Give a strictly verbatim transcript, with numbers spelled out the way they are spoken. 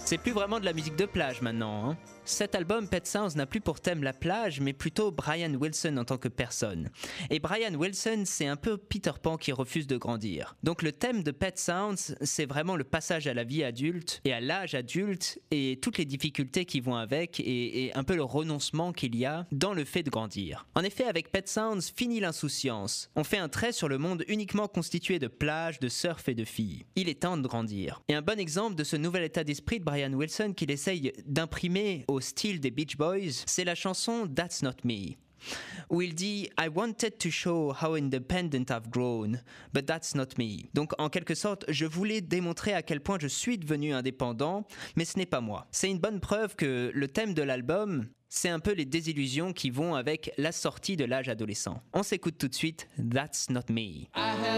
C'est plus vraiment de la musique de plage maintenant, hein. Cet album Pet Sounds n'a plus pour thème la plage, mais plutôt Brian Wilson en tant que personne. Et Brian Wilson, c'est un peu Peter Pan qui refuse de grandir. Donc le thème de Pet Sounds, c'est vraiment le passage à la vie adulte et à l'âge adulte et toutes les difficultés qui vont avec et, et un peu le renoncement qu'il y a dans le fait de grandir. En effet, avec Pet Sounds, fini l'insouciance. On fait un trait sur le monde uniquement constitué de plages, de surf et de filles. Il est temps de grandir. Et un bon exemple de ce nouvel état d'esprit de Brian Wilson qu'il essaye d'imprimer au style des Beach Boys, c'est la chanson That's Not Me, où il dit I wanted to show how independent I've grown, but that's not me. Donc en quelque sorte, je voulais démontrer à quel point je suis devenu indépendant, mais ce n'est pas moi. C'est une bonne preuve que le thème de l'album, c'est un peu les désillusions qui vont avec la sortie de l'âge adolescent. On s'écoute tout de suite That's Not Me.